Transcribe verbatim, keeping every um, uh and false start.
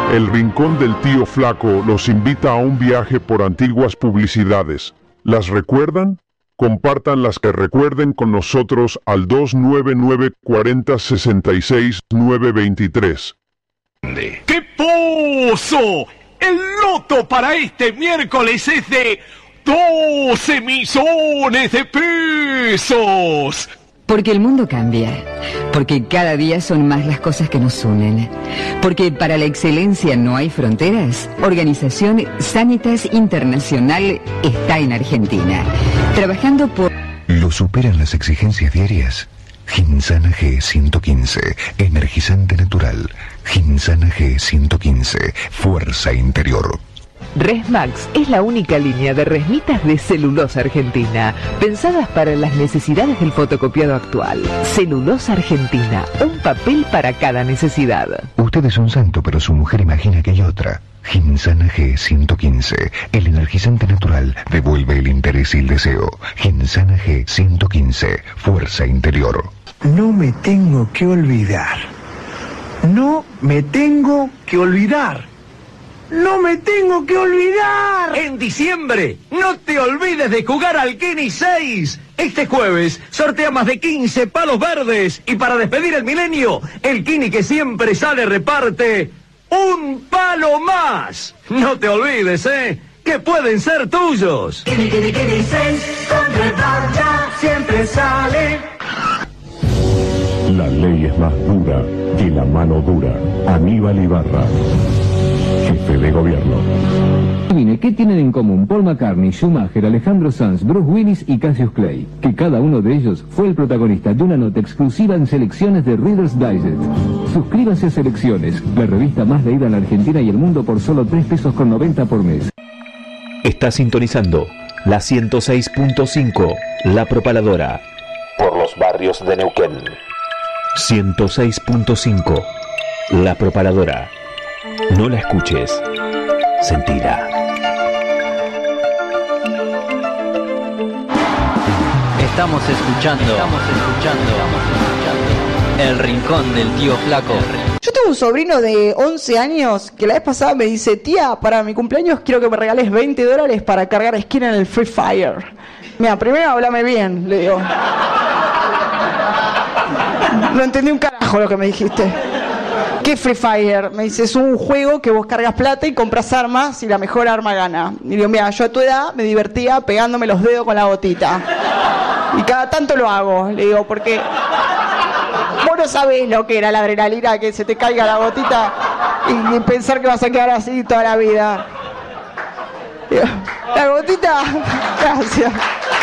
El Rincón del Tío Flaco los invita a un viaje por antiguas publicidades. ¿Las recuerdan? Compartan las que recuerden con nosotros al dos nueve nueve cuatro cero seis seis nueve dos tres. ¡Qué pozo! El loto para este miércoles es de doce millones de pesos. Porque el mundo cambia, porque cada día son más las cosas que nos unen, porque para la excelencia no hay fronteras. Organización Sanitas Internacional está en Argentina, trabajando por... ¿Lo superan las exigencias diarias? Ginsana G ciento quince, energizante natural. Ginsana G ciento quince, fuerza interior. Resmax es la única línea de resmitas de celulosa argentina, pensadas para las necesidades del fotocopiado actual. Celulosa Argentina, un papel para cada necesidad. Usted es un santo, pero su mujer imagina que hay otra. Ginsana G ciento quince, el energizante natural, devuelve el interés y el deseo. Ginsana G ciento quince, fuerza interior. No me tengo que olvidar. No me tengo que olvidar. ¡No me tengo que olvidar! En diciembre, no te olvides de jugar al Kini seis. Este jueves sortea más de quince palos verdes. Y para despedir el milenio, el Kini que siempre sale reparte un palo más. No te olvides, ¿eh? Que pueden ser tuyos. Kini, Kini, Kini seis, con revancha siempre sale. La ley es más dura que la mano dura. Aníbal Ibarra, jefe de gobierno. Adivine, ¿qué tienen en común Paul McCartney, Schumacher, Alejandro Sanz, Bruce Willis y Cassius Clay? Que cada uno de ellos fue el protagonista de una nota exclusiva en Selecciones de Reader's Digest. Suscríbase a Selecciones, la revista más leída en la Argentina y el mundo por solo tres pesos con noventa por mes. Está sintonizando la ciento seis punto cinco, La Propaladora, por los barrios de Neuquén. ciento seis punto cinco, La Propaladora. No la escuches, sentila. Estamos escuchando, estamos escuchando, estamos escuchando El Rincón del Tío Flaco. Yo tengo un sobrino de once años que la vez pasada me dice: tía, para mi cumpleaños quiero que me regales veinte dólares para cargar esquina en el Free Fire. Mira, primero háblame bien, le digo. No entendí un carajo lo que me dijiste. ¿Qué Free Fire? Me dice, es un juego que vos cargas plata y compras armas y la mejor arma gana. Y digo, mira, yo a tu edad me divertía pegándome los dedos con la gotita. Y cada tanto lo hago, le digo, porque vos no sabés lo que era la adrenalina, que se te caiga la gotita y, y pensar que vas a quedar así toda la vida. Digo, la gotita, gracias.